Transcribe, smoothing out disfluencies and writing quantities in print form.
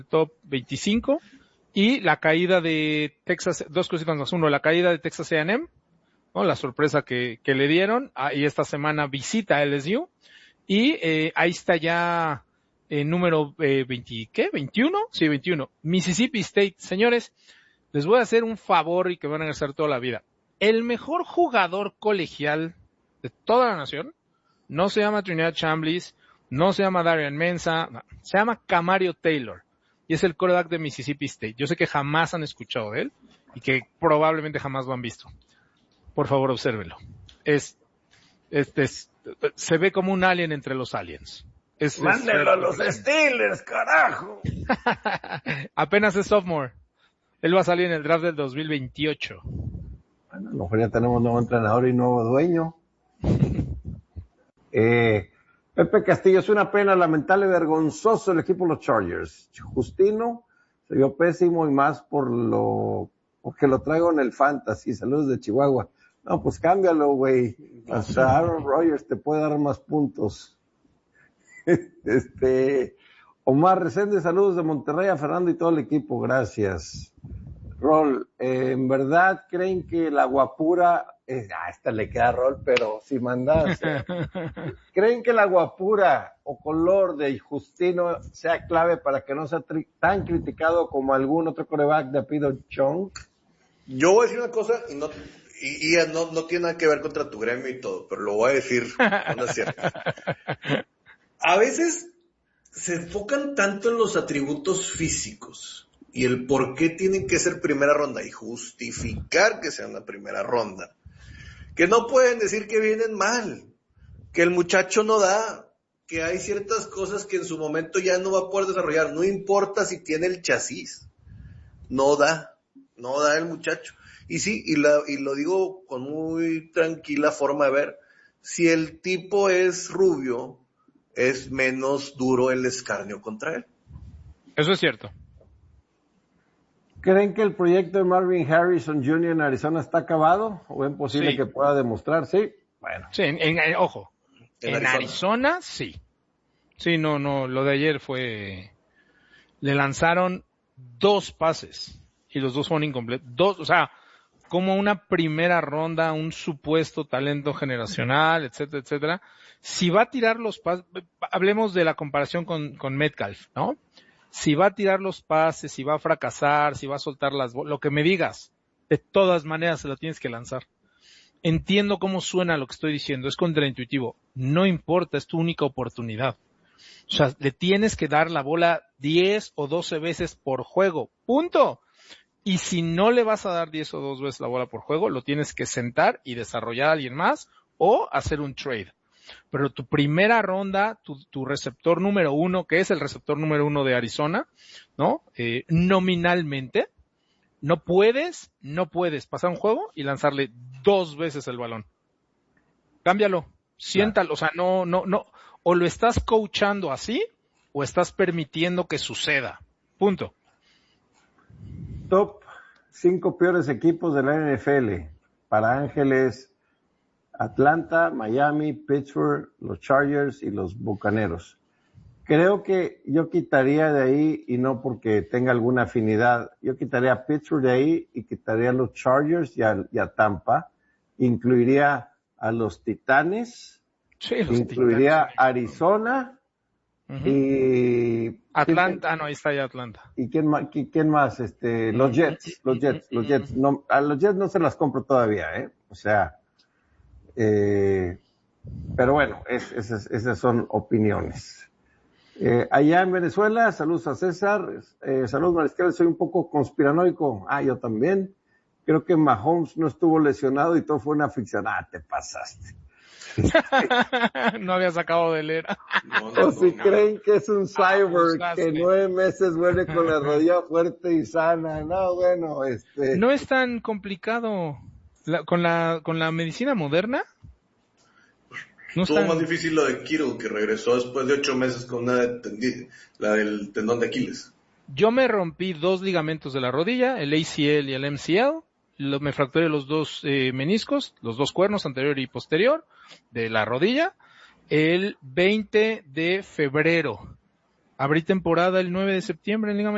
top 25 y la caída de Texas, dos cositas más. Uno, la caída de Texas A&M, ¿no? La sorpresa que le dieron, y esta semana visita a LSU, y ahí está ya número 20, ¿qué? ¿21? Sí, 21. Mississippi State. Señores, les voy a hacer un favor y que van a hacer toda la vida. El mejor jugador colegial de toda la nación no se llama Trinidad Chambliss, no se llama Darian Mensah, no, se llama Camario Taylor y es el quarterback de Mississippi State. Yo sé que jamás han escuchado de él y que probablemente jamás lo han visto. Por favor, obsérvenlo. Se ve como un alien entre los aliens. Mándenlo a los Steelers, carajo. Apenas es sophomore. Él va a salir en el draft del 2028. Bueno, a lo mejor ya tenemos nuevo entrenador y nuevo dueño. Pepe Castillo, es una pena, lamentable, vergonzoso el equipo de los Chargers. Justino se vio pésimo y más porque lo traigo en el Fantasy. Saludos de Chihuahua. No, pues cámbialo, güey. Hasta Aaron Rodgers te puede dar más puntos. Omar Resende, saludos de Monterrey a Fernando y todo el equipo, gracias. Rol, ¿en verdad creen que el agua pura, esta le queda a Rol, pero si mandas, ¿creen que el agua pura o color de Justino sea clave para que no sea tan criticado como algún otro quarterback de apellido Chong? Yo voy a decir una cosa y no tiene nada que ver contra tu gremio y todo, pero lo voy a decir con una cierta. A veces se enfocan tanto en los atributos físicos y el por qué tienen que ser primera ronda y justificar que sean la primera ronda, que no pueden decir que vienen mal, que el muchacho no da, que hay ciertas cosas que en su momento ya no va a poder desarrollar, no importa si tiene el chasis, no da el muchacho. Y sí, y lo digo con muy tranquila forma de ver, si el tipo es rubio, es menos duro el escarnio contra él. Eso es cierto. ¿Creen que el proyecto de Marvin Harrison Jr. en Arizona está acabado? ¿O es posible que pueda demostrar? Sí. Bueno. Sí, ojo. En Arizona, sí. Sí, no, lo de ayer fue... Le lanzaron 2 pases y los 2 fueron incompletos. O sea, como una primera ronda, un supuesto talento generacional, etcétera, etcétera. Si va a tirar los pases, hablemos de la comparación con Metcalf, ¿no? Si va a tirar los pases, si va a fracasar, si va a soltar las bolas, lo que me digas, de todas maneras se lo tienes que lanzar. Entiendo cómo suena lo que estoy diciendo, es contraintuitivo. No importa, es tu única oportunidad. O sea, le tienes que dar la bola 10 o 12 veces por juego. ¡Punto! Y si no le vas a dar 10 o 2 veces la bola por juego, lo tienes que sentar y desarrollar a alguien más o hacer un trade. Pero tu primera ronda, tu receptor número 1, que es el receptor número 1 de Arizona, ¿no? Nominalmente, no puedes pasar un juego y lanzarle 2 veces el balón. Cámbialo, siéntalo, o sea, no, o lo estás coachando así, o estás permitiendo que suceda. Punto. Top 5 peores equipos de la NFL. Para Ángeles, Atlanta, Miami, Pittsburgh, los Chargers y los Bucaneros. Creo que yo quitaría de ahí, y no porque tenga alguna afinidad, yo quitaría a Pittsburgh de ahí y quitaría a los Chargers y a Tampa. Incluiría a los Titanes, incluiría a Arizona y... Atlanta, no, ahí está ya Atlanta. ¿Y quién más? Los Jets. No, a los Jets no se las compro todavía, o sea... pero bueno, esas son opiniones. Allá en Venezuela, saludos a César, saludos Mariscal, soy un poco conspiranoico, yo también, creo que Mahomes no estuvo lesionado y todo fue una ficción, te pasaste. No había sacado de leer. O si creen que es un cyborg que 9 meses vuelve con la rodilla fuerte y sana, no, bueno, No es tan complicado. Con la medicina moderna no estuvo más difícil lo de Kittle, que regresó después de 8 meses con la del tendón de Aquiles. Yo me rompí 2 ligamentos de la rodilla, el ACL y el MCL, me fracturé los 2 meniscos, los 2 cuernos anterior y posterior de la rodilla, el 20 de febrero. Abrí temporada el 9 de septiembre en Liga Mayor.